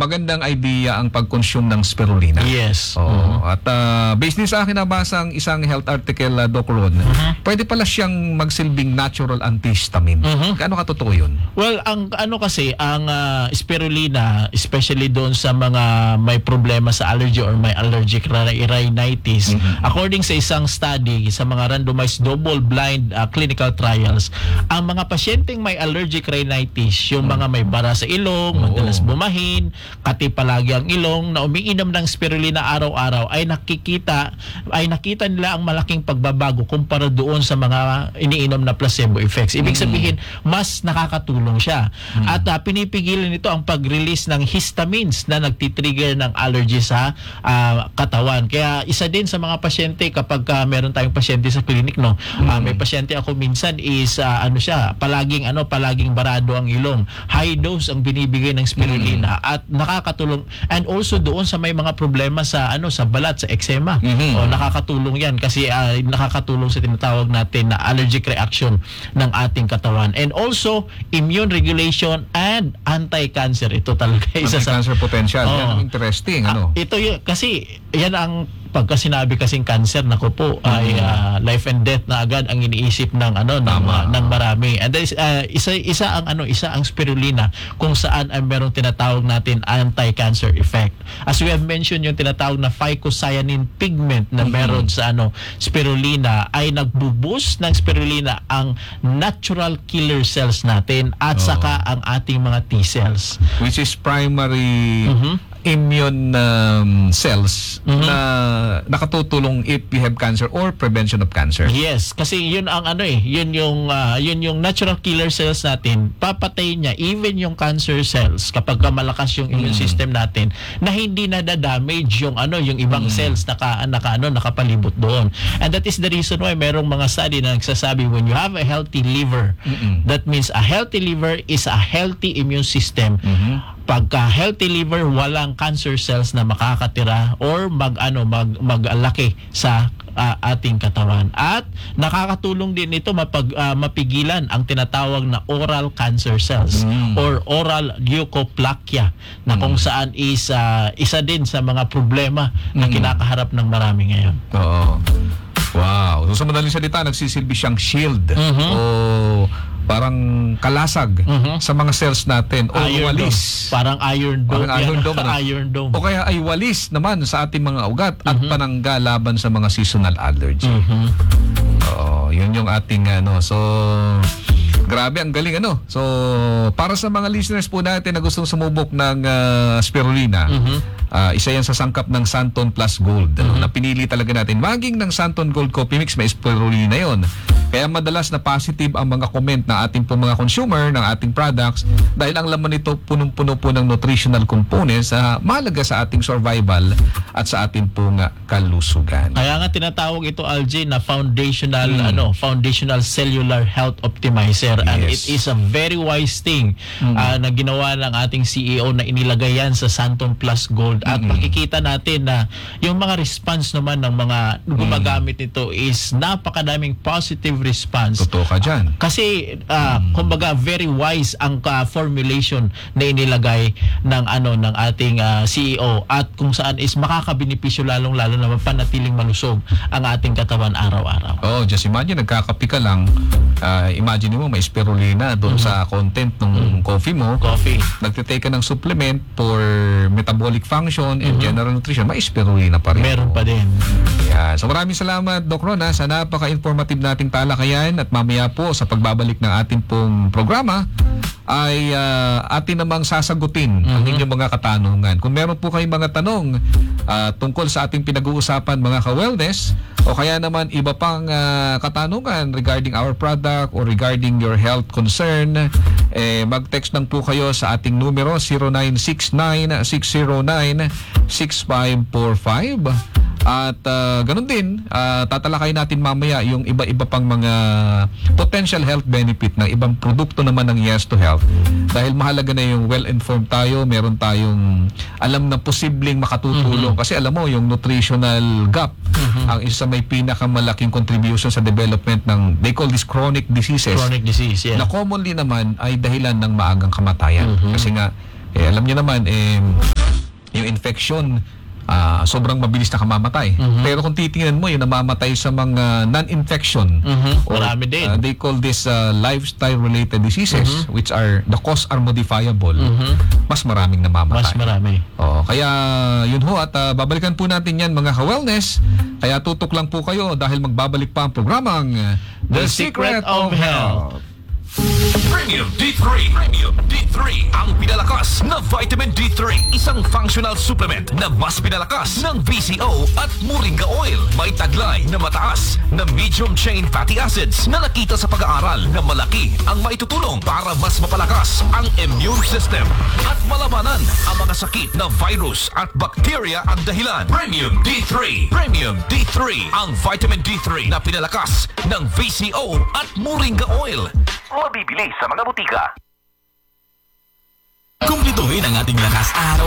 magandang idea ang pag-consume ng spirulina. Yes. Oo. At based din sa akin nabasang isang health article, Doc Ron, pwede pala siyang magsilbing natural antihistamine. Gaano katotoo yun? Well, ang ano kasi, ang spirulina, especially doon sa mga may problema sa allergy or may allergic rhinitis, according sa isang study sa mga randomized double-blind clinical trials, ang mga pasyenteng may allergic rhinitis, yung mga may bara sa ilong, madalas bumahin, kati palagi ang ilong, na umiinom ng spirulina araw-araw, ay nakita nila ang malaking pagbabago kumpara doon sa mga iniinom na placebo effects. Ibig sabihin, mas nakakatulong siya. At pinipigilan nito ang pag-release ng histamines na nagtitrigger ng allergy sa katawan. Kaya isa din sa mga pasyente, kapag meron tayong pasyente sa clinic, no, may pasyente ako minsan is palaging barado ang ilong. High dose ang binibigay ng spirulina at nakakatulong, and also doon sa may mga problema sa balat, sa eczema. Nakakatulong 'yan kasi nakakatulong sa tinatawag natin na allergic reaction ng ating katawan. And also immune regulation and anti-cancer. Ito talaga isa sa anti-cancer potential. Yan ang interesting, ito kasi yan ang pagka sinabi kasing cancer, nako po, ay life and death na agad ang iniisip ng ng marami. And there is, isa ang spirulina kung saan ay merong tinatawag natin anti-cancer effect. As we have mentioned, yung tinatawag na phycocyanin pigment na meron sa spirulina ay nagbo-boost ng spirulina ang natural killer cells natin at saka ang ating mga T cells, which is primary immune cells na nakatutulong if you have cancer or prevention of cancer. Yes, kasi yun ang yun yung natural killer cells natin. Papatayin niya even yung cancer cells kapag malakas yung immune system natin, na hindi nadadamage yung yung ibang cells nakapalibot doon. And that is the reason why merong mga study na nagsasabi, when you have a healthy liver, that means a healthy liver is a healthy immune system. Pagka healthy liver, walang cancer cells na makakatira or maglaki sa ating katawan. At nakakatulong din ito mapigilan ang tinatawag na oral cancer cells or oral leukoplakia, na kung saan isa din sa mga problema na kinakaharap ng marami ngayon. Oo. Wow. So sa madaling salita, nagsisilbi siyang shield o parang kalasag sa mga cells natin, o walis. Parang iron dome. Iron dome. O kaya ay walis naman sa ating mga ugat at panangga laban sa mga seasonal allergy. Yun yung ating So grabe, ang galing So para sa mga listeners po natin na gustong sumubok ng spirulina, isa yan sa sangkap ng Santon Plus Gold. Na pinili talaga natin. Maging ng Santon Gold Coffee Mix, may spirulina yon. Kaya madalas na positive ang mga comment ng ating po mga consumer ng ating products, dahil ang laman nito punong-puno po ng nutritional components na mahalaga sa ating survival at sa ating pong kalusugan. Kaya nga tinatawag ito, Algie, na foundational cellular health optimizer. And it is a very wise thing na ginawa ng ating CEO, na inilagay yan sa Santon Plus Gold. At makikita natin na yung mga response naman ng mga gumagamit nito is napakadaming positive response. Totoo ka dyan. Kasi kumbaga very wise ang formulation na inilagay ng ating CEO, at kung saan is makakabenepisyo lalong-lalo na mapanatiling malusog ang ating katawan araw-araw. Just imagine, nagkakape ka lang, imagine mo may spirulina doon sa content ng coffee mo. Nagtitake ka ng supplement for metabolic function and general nutrition, may spirulina pa rin. Meron pa din. Yeah. So maraming salamat, Doc Ron, sa napaka-informative nating talakayan, at mamaya po sa pagbabalik ng ating pong programa ay atin namang sasagutin ang inyong mga katanungan. Kung meron po kayong mga tanong tungkol sa ating pinag-uusapan, mga ka-wellness, o kaya naman iba pang katanungan regarding our product or regarding your health concern, mag-text lang po kayo sa ating numero 0969-609-6545. At ganun din, tatalakay natin mamaya yung iba-iba pang mga potential health benefit ng ibang produkto naman ng Yes to Health. Dahil mahalaga na yung well-informed tayo, meron tayong alam na posibleng makatutulong. Kasi alam mo, yung nutritional gap, ang isa sa may pinakamalaking contribution sa development ng, they call this chronic diseases. Chronic disease, yeah. Na commonly naman ay dahilan ng maagang kamatayan. Kasi nga, alam niyo naman, yung infection, sobrang mabilis na kamamatay. Pero kung titingnan mo, yung namamatay sa mga non-infection, or, Marami din. they call this lifestyle-related diseases, which are, the cause are modifiable, mas maraming namamatay. Mas marami. Kaya yun ho, at babalikan po natin yan mga ka-wellness. Kaya tutok lang po kayo dahil magbabalik pa ang programang The Secret of Health. Premium D3. Premium D3. Ang pinalakas na vitamin D3. Isang functional supplement na mas pinalakas ng VCO at Moringa Oil. May taglay na mataas na medium chain fatty acids na nakita sa pag-aaral na malaki ang maitutulong para mas mapalakas ang immune system at malabanan ang mga sakit na virus at bacteria ang dahilan. Premium D3. Premium D3. Ang vitamin D3 na pinalakas ng VCO at Moringa Oil. Mabibili sa mga butika. Kumpletuhin ang ating lakas araw